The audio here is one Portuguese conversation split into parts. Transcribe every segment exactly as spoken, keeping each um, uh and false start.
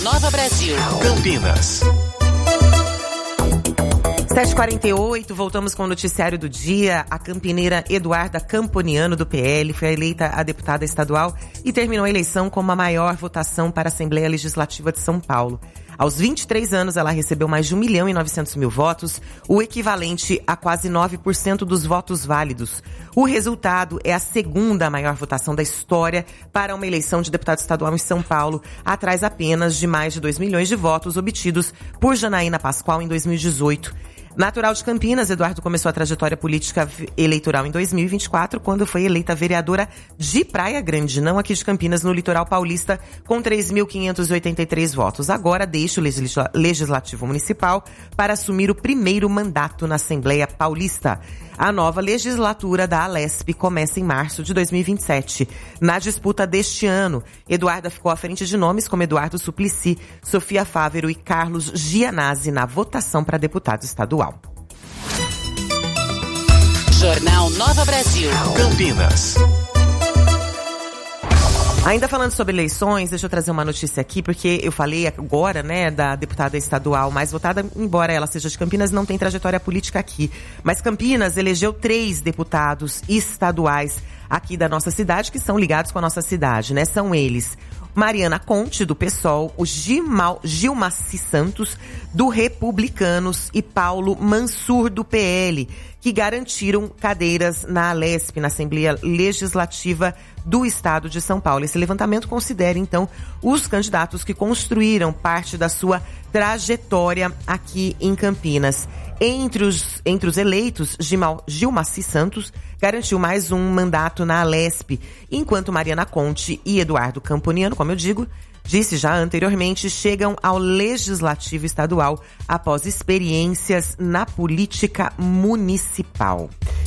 Nova Brasil. Campinas. sete e quarenta e oito, voltamos com o noticiário do dia. A campineira Eduarda Camponiano, do P L, foi eleita a deputada estadual e terminou a eleição com a maior votação para a Assembleia Legislativa de São Paulo. Aos vinte e três anos, ela recebeu mais de um milhão e novecentos mil votos, o equivalente a quase nove por cento dos votos válidos. O resultado é a segunda maior votação da história para uma eleição de deputado estadual em São Paulo, atrás apenas de mais de dois milhões de votos obtidos por Janaína Pascoal em dois mil e dezoito. Natural de Campinas, Eduardo começou a trajetória política eleitoral em dois mil e vinte e quatro, quando foi eleita vereadora de Praia Grande, não aqui de Campinas, no litoral paulista, com três mil quinhentos e oitenta e três votos. Agora deixa o Legisla- Legislativo Municipal para assumir o primeiro mandato na Assembleia Paulista. A nova legislatura da Alesp começa em março de dois mil e vinte e sete. Na disputa deste ano, Eduarda ficou à frente de nomes como Eduardo Suplicy, Sofia Fávero e Carlos Gianazzi na votação para deputado estadual. Jornal Nova Brasil. Campinas. Ainda falando sobre eleições, deixa eu trazer uma notícia aqui, porque eu falei agora, né, da deputada estadual mais votada, embora ela seja de Campinas, não tem trajetória política aqui. Mas Campinas elegeu três deputados estaduais aqui da nossa cidade, que são ligados com a nossa cidade, né? São eles: Mariana Conte, do PSOL, o Gimal, Gilmaci Santos, do Republicanos, e Paulo Mansur, do P L, que garantiram cadeiras na Alesp, na Assembleia Legislativa do Estado de São Paulo. Esse levantamento considera, então, os candidatos que construíram parte da sua trajetória aqui em Campinas. Entre os, entre os eleitos, Gimal, Gilmaci Santos garantiu mais um mandato na Alesp, enquanto Mariana Conte e Eduardo Camponiano, como eu digo, disse já anteriormente, chegam ao Legislativo Estadual após experiências na política municipal.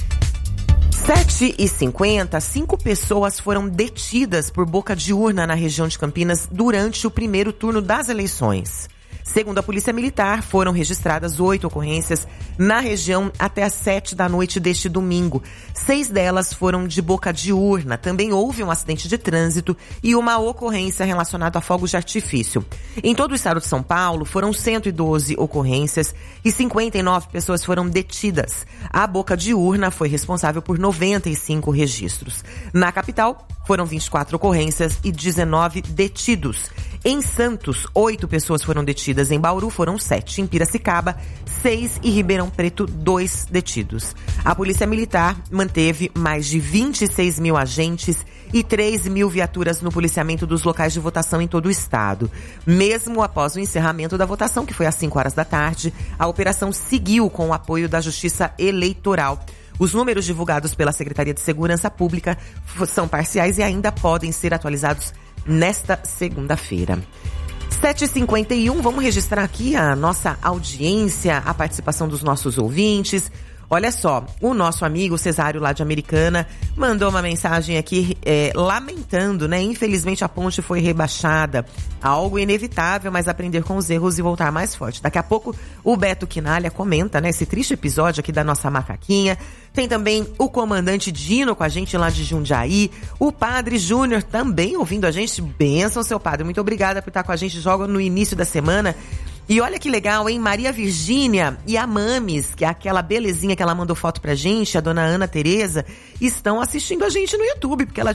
sete e cinquenta, cinco pessoas foram detidas por boca de urna na região de Campinas durante o primeiro turno das eleições. Segundo a Polícia Militar, foram registradas oito ocorrências na região até às sete da noite deste domingo. Seis delas foram de boca de urna. Também houve um acidente de trânsito e uma ocorrência relacionada a fogos de artifício. Em todo o estado de São Paulo, foram cento e doze ocorrências e cinquenta e nove pessoas foram detidas. A boca de urna foi responsável por noventa e cinco registros. Na capital, foram vinte e quatro ocorrências e dezenove detidos. Em Santos, oito pessoas foram detidas. Em Bauru, foram sete. Em Piracicaba, seis. E Ribeirão Preto, dois detidos. A Polícia Militar manteve mais de vinte e seis mil agentes e três mil viaturas no policiamento dos locais de votação em todo o estado. Mesmo após o encerramento da votação, que foi às cinco horas da tarde, a operação seguiu com o apoio da Justiça Eleitoral. Os números divulgados pela Secretaria de Segurança Pública são parciais e ainda podem ser atualizados nesta segunda-feira. sete e cinquenta e um, vamos registrar aqui a nossa audiência, a participação dos nossos ouvintes. Olha só, o nosso amigo Cesário, lá de Americana, mandou uma mensagem aqui é, lamentando, né? Infelizmente a ponte foi rebaixada. Algo inevitável, mas aprender com os erros e voltar mais forte. Daqui a pouco o Beto Quinalha comenta, né? Esse triste episódio aqui da nossa macaquinha. Tem também o comandante Dino com a gente lá de Jundiaí. O Padre Júnior também ouvindo a gente. Bênção, seu padre. Muito obrigada por estar com a gente. Joga no início da semana. E olha que legal, hein? Maria Virgínia e a Mames, que é aquela belezinha que ela mandou foto pra gente, a dona Ana Tereza, estão assistindo a gente no YouTube, porque ela